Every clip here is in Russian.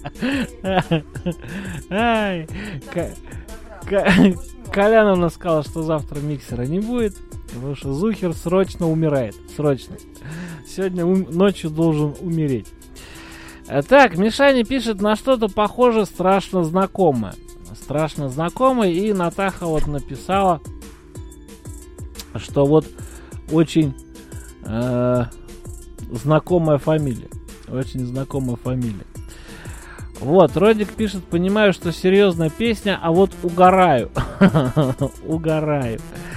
Ай, Коляновна сказала, что завтра миксера не будет, потому что Зухер срочно умирает. Срочно. Сегодня ночью должен умереть. Так, Мишаня пишет на что-то похоже страшно знакомое. Страшно знакомое. И Натаха вот написала, что вот очень знакомая фамилия. Очень знакомая фамилия. Вот, Родик пишет, понимаю, что серьезная песня, а вот угораю. Угораю.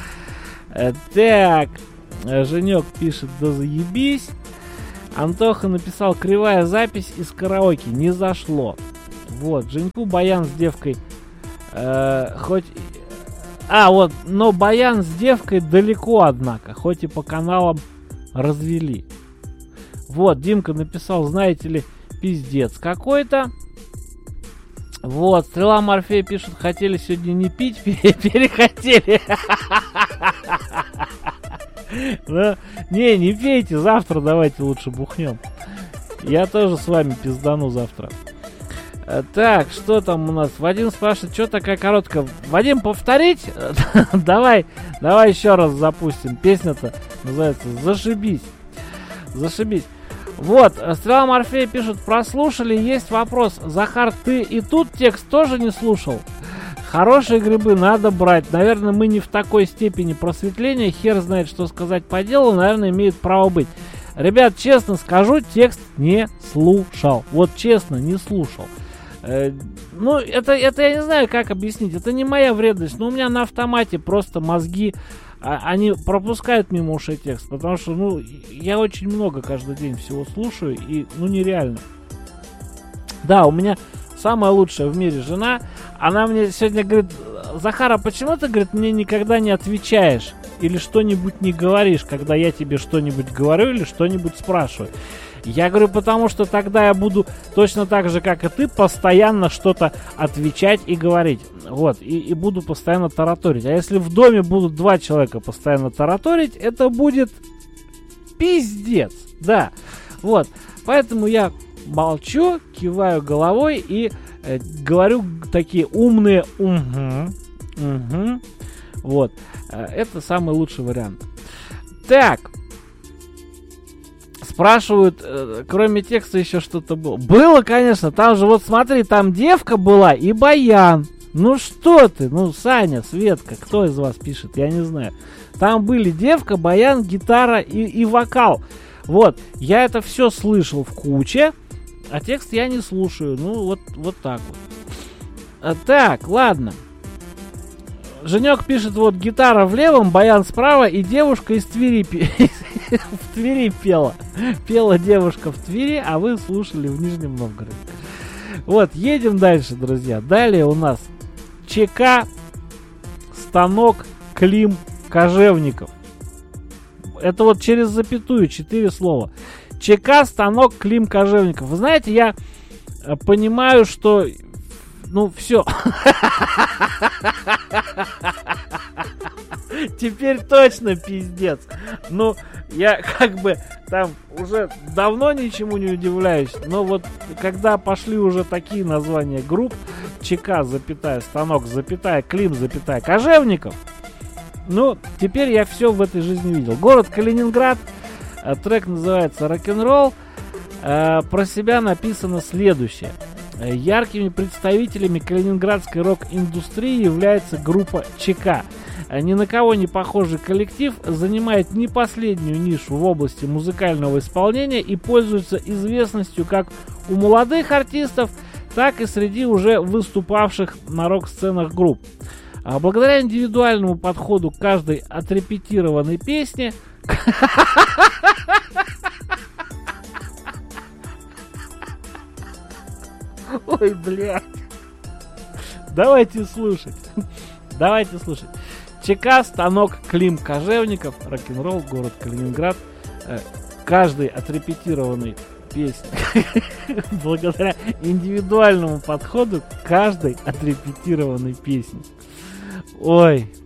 Так, Женек пишет, да заебись. Антоха написал, кривая запись из караоке, не зашло. Вот, Женьку Баян с девкой хоть... вот, но Баян с девкой далеко, однако, хоть и по каналам развели. Вот, Димка написал, знаете ли, пиздец какой-то. Вот, Стрела Морфея пишет, хотели сегодня не пить, перехотели. Не пейте, завтра давайте лучше бухнем. Я тоже с вами пиздану завтра. Так, что там у нас? Вадим спрашивает, что такая короткая? Вадим, повторить? Давай еще раз запустим. Песня-то называется «Зашибись». Зашибись. Вот, Стрела Морфея пишет, прослушали, есть вопрос. Захар, ты и тут текст тоже не слушал? Хорошие грибы надо брать. Наверное, мы не в такой степени просветления. Хер знает, что сказать по делу. Наверное, имеет право быть. Ребят, честно скажу, текст не слушал. Вот честно, не слушал. Ну, это я не знаю, как объяснить. Это не моя вредность. Но у меня на автомате просто мозги... Они пропускают мимо ушей текст, потому что, ну, я очень много каждый день всего слушаю, и, ну, нереально. Да, у меня самая лучшая в мире жена, она мне сегодня говорит, Захара, почему ты, говорит, мне никогда не отвечаешь или что-нибудь не говоришь, когда я тебе что-нибудь говорю или что-нибудь спрашиваю? Я говорю, потому что тогда я буду точно так же, как и ты, постоянно что-то отвечать и говорить. Вот, и буду постоянно тараторить. А если в доме будут два человека постоянно тараторить, это будет пиздец. Да, вот. Поэтому я молчу, киваю головой и говорю такие умные угу. Вот. Это самый лучший вариант. Так. Спрашивают, кроме текста еще что-то было. Было, конечно, там же, вот смотри, там девка была и Баян. Ну что ты, ну Саня, Светка, кто из вас пишет, я не знаю. Там были девка, Баян, гитара и вокал. Вот, я это все слышал в куче, а текст я не слушаю. Ну, вот так вот. Так, ладно. Женек пишет, вот гитара в левом, Баян справа и девушка из Твери в Твери пела. Пела девушка в Твери, а вы слушали в Нижнем Новгороде. Вот, едем дальше, друзья. Далее у нас ЧК, станок, Клим, Кожевников. Это вот через запятую 4 слова. ЧК, станок, Клим, Кожевников. Вы знаете, я понимаю, что... Ну, все. Теперь точно пиздец. Ну, я как бы там уже давно ничему не удивляюсь. Но вот когда пошли уже такие названия групп, ЧК, запятая, станок, запятая, Клим, запятая, Кожевников. Ну, теперь я все в этой жизни видел. Город Калининград. Трек называется «Рок-н-ролл». Про себя написано следующее. Яркими представителями калининградской рок-индустрии является группа ЧК. Ни на кого не похожий коллектив занимает не последнюю нишу в области музыкального исполнения и пользуется известностью как у молодых артистов, так и среди уже выступавших на рок-сценах групп. Благодаря индивидуальному подходу к каждой отрепетированной песне... Ой, блядь. Давайте слушать. ЧК, станок, Клим, Кожевников, рок-н-ролл, город Калининград. Каждый отрепетированный песни благодаря индивидуальному подходу к каждой отрепетированной песне. Ой.